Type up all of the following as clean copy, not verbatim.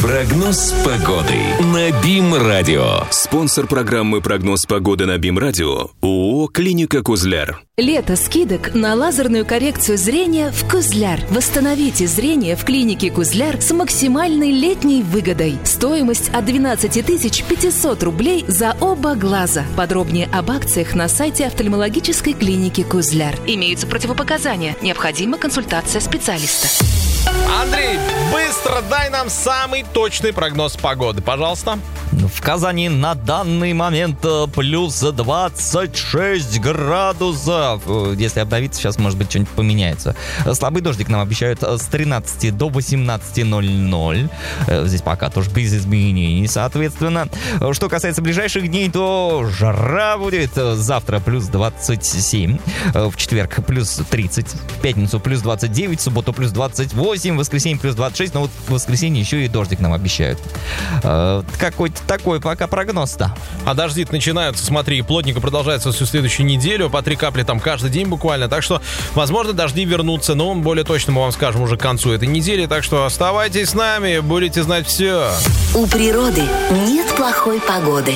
Прогноз погоды на БИМ-радио. Спонсор программы «Прогноз погоды» на БИМ-радио ООО «Клиника Козляр». Лето скидок на лазерную коррекцию зрения в Козляр. Восстановите зрение в клинике Козляр с максимальной летней выгодой. Стоимость от 12 500 рублей за оба глаза. Подробнее об акциях на сайте офтальмологической клиники Козляр. Имеются противопоказания. Необходима консультация специалиста. Андрей, быстро дай нам самый точный прогноз погоды, пожалуйста. В Казани на данный момент плюс 26 градусов. Если обновиться, сейчас, может быть, что-нибудь поменяется. Слабый дождик нам обещают с 13 до 18:00. Здесь пока тоже без изменений, соответственно. Что касается ближайших дней, то жара будет. Завтра плюс 27, в четверг плюс 30, в пятницу плюс 29, в субботу плюс 28, в воскресенье плюс 26, но вот в воскресенье еще и дождик нам обещают. Какой-то такой пока прогноз-то. А дожди начинаются, смотри, плотненько продолжается всю следующую неделю, по 3 капли там каждый день буквально, так что, возможно, дожди вернутся, но более точно мы вам скажем уже к концу этой недели, так что оставайтесь с нами, будете знать все. У природы нет плохой погоды.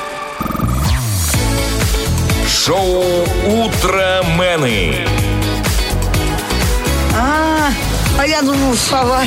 Шоу «Утромены». А я думал, сова.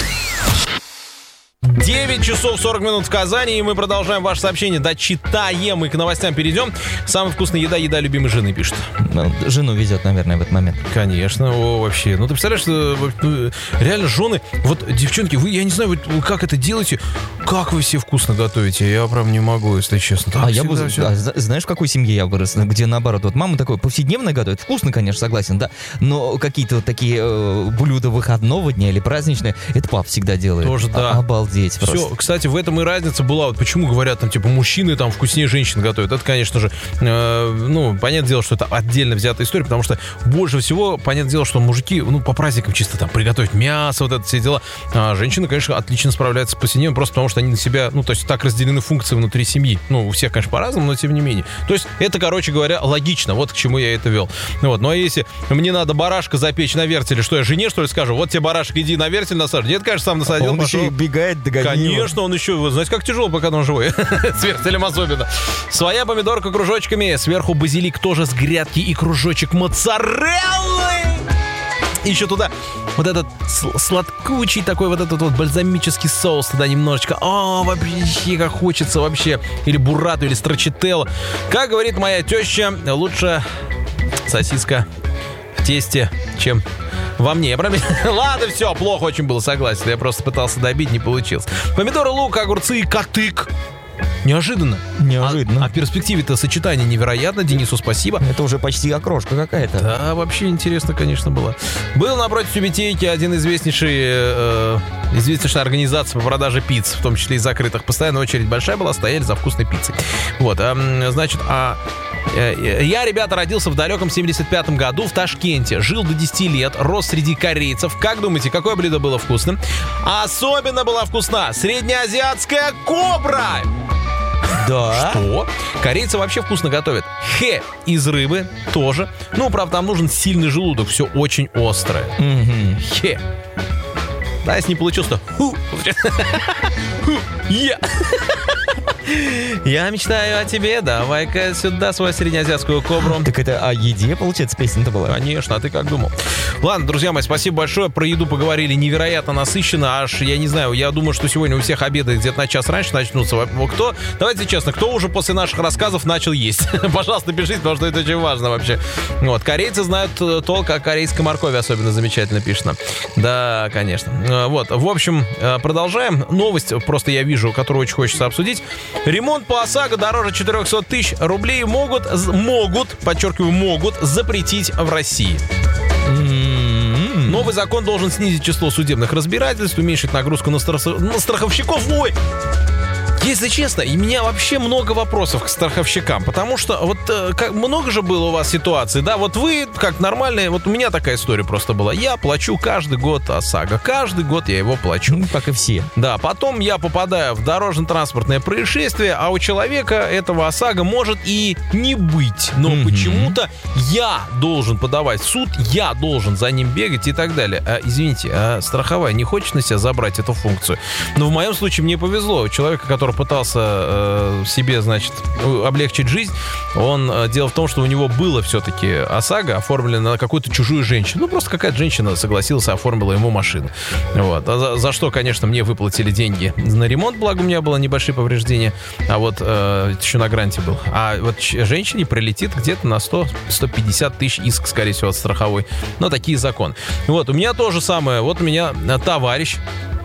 9 часов 40 минут в Казани, и мы продолжаем ваше сообщение. Дочитаем и к новостям перейдем. Самая вкусная еда любимой жены, пишет. Жену везет, наверное, в этот момент. Конечно, вообще. Ну, ты представляешь, что реально жены... Вот, девчонки, вы, я не знаю, вы как это делаете, как вы все вкусно готовите. Я прям не могу, если честно. Так я бы... знаешь, в какой семье я вырос? Где, наоборот, вот мама такое повседневно готовит. Вкусно, конечно, согласен, да. Но какие-то вот такие блюда выходного дня или праздничные, это папа всегда делает. Тоже, да. Обалдеть. Все, просто. Кстати, в этом и разница была. Вот почему говорят, там, типа, мужчины там вкуснее женщин готовят. Это, конечно же, понятное дело, что это отдельно взятая история, потому что больше всего, понятное дело, что мужики, по праздникам чисто там приготовить мясо, вот это все дела. А женщины, конечно, отлично справляются с повседневным, просто потому что они на себя, то есть так разделены функции внутри семьи. У всех, конечно, по-разному, но тем не менее. То есть это, короче говоря, логично. Вот к чему я это вел. Ну а если мне надо барашка запечь на вертеле, что я жене, что ли, скажу? Вот тебе барашек, иди на вертель насаживай. Нет, конечно, сам насадил. Он еще и бегает, догоняет. Конечно, он еще, вы знаете, как тяжело, пока он живой. С вертелем особенно. Своя помидорка кружочками, сверху базилик тоже с грядки и кружочек моцареллы. И еще туда вот этот сладкучий такой вот этот вот бальзамический соус туда немножечко. Вообще, как хочется вообще. Или буррату, или страчителло. Как говорит моя теща, лучше сосиска в тесте, чем во мне. Ладно, все, плохо очень было, согласен. Я просто пытался добить, не получилось. Помидоры, лук, огурцы и катык. Неожиданно. А в перспективе-то сочетание невероятно. Денису спасибо. Это уже почти окрошка какая-то. Да, вообще интересно, конечно, было. Был напротив Тюбетейки один известнейшая организация по продаже пиц, в том числе и закрытых. Постоянно очередь большая была, стояли за вкусной пиццей. Вот, я, ребята, родился в далеком 75-м году в Ташкенте. Жил до 10 лет, рос среди корейцев. Как думаете, какое блюдо было вкусным? Особенно была вкусна среднеазиатская кобра! Да. Что? Корейцы вообще вкусно готовят. Хэ из рыбы тоже. Правда, там нужен сильный желудок. Все очень острое. Хэ. Да, если не получилось, то Я мечтаю о тебе, давай-ка сюда свою среднеазиатскую кобру. Так это о еде, получается, песня-то была? Конечно, а ты как думал? Ладно, друзья мои, спасибо большое. Про еду поговорили невероятно насыщенно. Аж, я не знаю, я думаю, что сегодня у всех обеды где-то на час раньше начнутся. Давайте честно, кто уже после наших рассказов начал есть? Пожалуйста, пишите, потому что это очень важно вообще. Вот, корейцы знают толк о корейской моркови, особенно замечательно пишет нам. Да, конечно. Вот, в общем, продолжаем. Новость, просто я вижу, которую очень хочется обсудить. Ремонт по ОСАГО дороже 400 тысяч рублей могут, подчеркиваю, могут запретить в России. Новый закон должен снизить число судебных разбирательств, уменьшить нагрузку на страховщиков. Ой! Если честно, и у меня вообще много вопросов к страховщикам, потому что вот много же было у вас ситуаций, да, вот вы как нормальные, вот у меня такая история просто была, я плачу каждый год ОСАГО, каждый год я его плачу. Ну, как и все. Да, потом я попадаю в дорожно-транспортное происшествие, а у человека этого ОСАГО может и не быть, но почему-то я должен подавать в суд, я должен за ним бегать и так далее. Извините, а страховая не хочет на себя забрать эту функцию? Но в моем случае мне повезло, у человека, который пытался себе, значит, облегчить жизнь, дело в том, что у него было все-таки ОСАГО оформлено на какую-то чужую женщину. Ну, просто какая-то женщина согласилась, оформила ему машину. Вот. За что, конечно, мне выплатили деньги на ремонт, благо у меня было небольшие повреждения, а вот еще на гранте был. А вот женщине прилетит где-то на 100-150 тысяч иск, скорее всего, от страховой. Но такие законы. Вот, у меня то же самое. Вот у меня товарищ,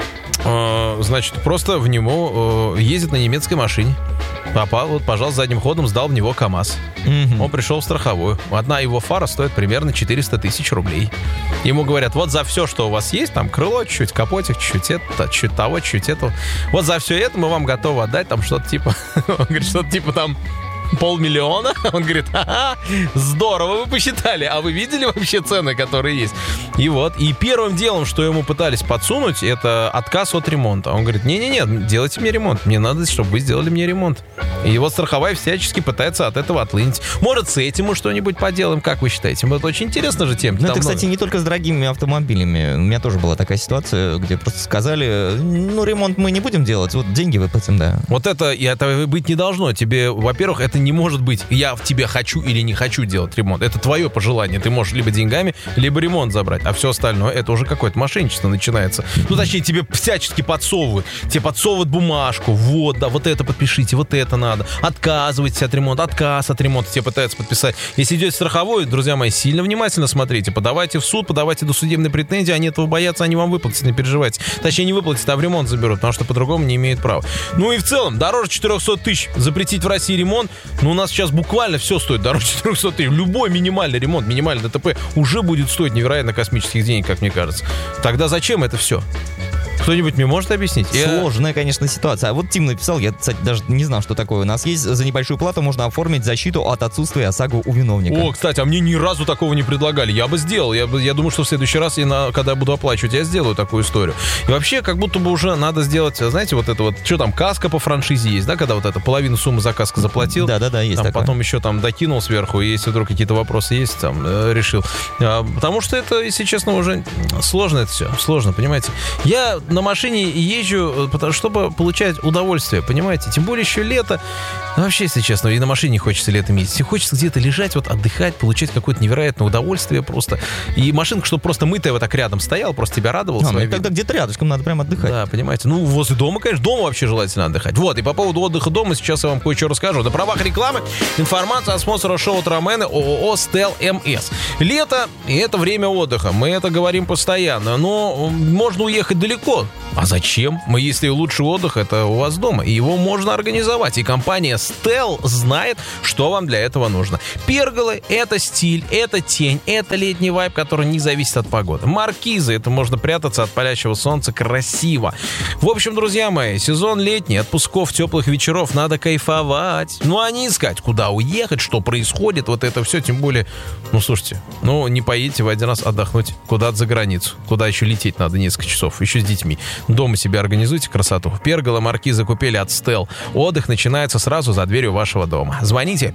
значит, просто в него ездит на немецкой машине. Попал, вот, пожалуйста, задним ходом сдал в него КАМАЗ. Он пришел в страховую. Одна его фара стоит примерно 400 тысяч рублей. Ему говорят, вот за все, что у вас есть, там крыло чуть-чуть, капотик чуть-чуть, это, чуть того, чуть этого. Вот за все это мы вам готовы отдать, там что-то типа... Он говорит, что-то типа там... 500 000. Он говорит, ага, здорово, вы посчитали. А вы видели вообще цены, которые есть? И вот, и первым делом, что ему пытались подсунуть, это отказ от ремонта. Он говорит, не-не-не, делайте мне ремонт. Мне надо, чтобы вы сделали мне ремонт. И его страховая всячески пытается от этого отлынить. Может, с этим мы что-нибудь поделаем, как вы считаете? Это очень интересная же тема. Ну, это, кстати, не только с дорогими автомобилями. У меня тоже была такая ситуация, где просто сказали, ну, ремонт мы не будем делать, вот деньги выплатим, да. Вот это быть не должно. Тебе, во-первых, это не может быть, я в тебе хочу или не хочу делать ремонт. Это твое пожелание. Ты можешь либо деньгами, либо ремонт забрать. А все остальное, это уже какое-то мошенничество начинается. Ну, точнее, тебе всячески подсовывают. Тебе подсовывают бумажку. Вот, да, вот это подпишите, вот это надо. Отказывайтесь от ремонта, отказ от ремонта тебе пытаются подписать. Если идете страховой, друзья мои, сильно внимательно смотрите. Подавайте в суд, подавайте досудебные претензии. Они этого боятся, они вам выплатят, не переживайте. Точнее, не выплатят, а в ремонт заберут, потому что по-другому не имеют права. Ну и в целом, дороже 400 тысяч запретить в России ремонт. Ну, у нас сейчас буквально все стоит дороже 400 тысяч. Любой минимальный ремонт, минимальный ДТП уже будет стоить невероятно космических денег, как мне кажется. Тогда зачем это все? Кто-нибудь мне может объяснить? Сложная, конечно, ситуация. А вот Тим написал, я, кстати, даже не знал, что такое у нас есть. За небольшую плату можно оформить защиту от отсутствия ОСАГО у виновника. О, кстати, а мне ни разу такого не предлагали. Я бы сделал. Я думаю, что в следующий раз, когда я буду оплачивать, я сделаю такую историю. И вообще, как будто бы уже надо сделать, знаете, вот это вот, что там, каска по франшизе есть, да, когда вот это половину суммы за каско заплатил. Да, есть там, такое. Потом еще там докинул сверху, и если вдруг какие-то вопросы есть, там, решил. Потому что это, если честно, уже сложно это все. Сложно, понимаете. Я на машине езжу, чтобы получать удовольствие, понимаете? Тем более еще лето. Ну, вообще, если честно, и на машине не хочется летом ездить. Хочется где-то лежать, вот отдыхать, получать какое-то невероятное удовольствие просто. И машинка, чтобы просто мытая вот так рядом стояла, просто тебя радовала. Ну, тогда где-то рядышком надо прям отдыхать. Да, понимаете. Ну, возле дома, конечно, дома вообще желательно отдыхать. Вот, и по поводу отдыха дома сейчас я вам кое-что расскажу. На правах рекламы информация от спонсора шоу «Утро Мэны» ООО «Стел МС». Лето, и это время отдыха. Мы это говорим постоянно. Но можно уехать далеко. А зачем? Если лучший отдых, это у вас дома. И его можно организовать. И компания Stell знает, что вам для этого нужно. Перголы — это стиль, это тень, это летний вайб, который не зависит от погоды. Маркизы — это можно прятаться от палящего солнца красиво. В общем, друзья мои, сезон летний, отпусков, теплых вечеров, надо кайфовать. Ну, а не искать, куда уехать, что происходит, вот это все, тем более, ну, слушайте, ну, не поедете в один раз отдохнуть куда-то за границу, куда еще лететь надо несколько часов, еще с детьми. Дома себе организуйте красоту. Пергола, маркизы, купели от Stell. Отдых начинается сразу за дверью вашего дома. Звоните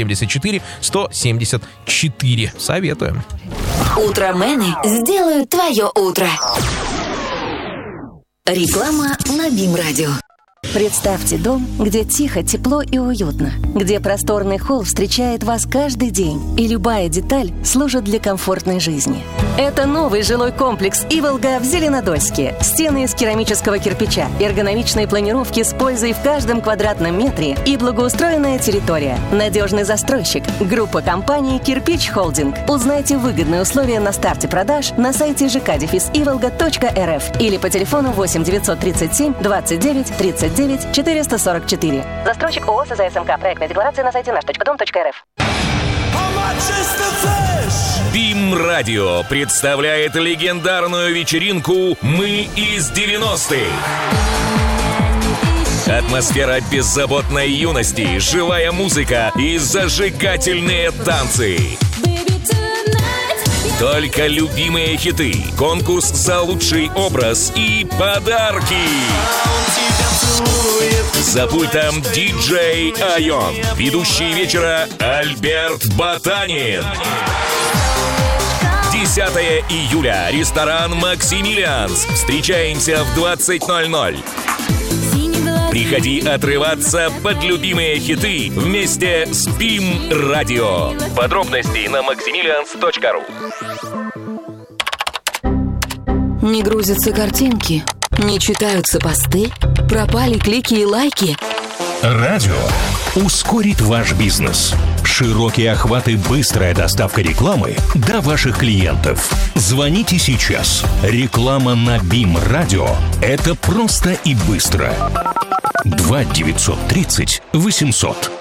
5-174-174. Советуем. Утромены сделают твое утро. Реклама на БИМ-радио. Представьте дом, где тихо, тепло и уютно, где просторный холл встречает вас каждый день, и любая деталь служит для комфортной жизни. Это новый жилой комплекс «Иволга» в Зеленодольске. Стены из керамического кирпича, эргономичные планировки с пользой в каждом квадратном метре и благоустроенная территория. Надежный застройщик. Группа компаний «Кирпич Холдинг». Узнайте выгодные условия на старте продаж на сайте jkdefisivolga.rf или по телефону 8 937 29 39 444. Застройщик ООО СЗСМК. Проектная декларация на сайте наш.дом.рф. БИМ-радио представляет легендарную вечеринку «Мы из 90-х». Атмосфера беззаботной юности, живая музыка и зажигательные танцы. Только любимые хиты, конкурс за лучший образ и подарки. За пультом диджей Айон. Ведущий вечера Альберт Ботанин. 10 июля. Ресторан «Максимилианс». Встречаемся в 20:00. Приходи отрываться под любимые хиты вместе с BIM Radio. Подробности на maximilians.ru. Не грузятся картинки, не читаются посты, пропали клики и лайки. Радио ускорит ваш бизнес. Широкий охват и быстрая доставка рекламы до ваших клиентов. Звоните сейчас. Реклама на BIM Radio – это просто и быстро. 2 930 800.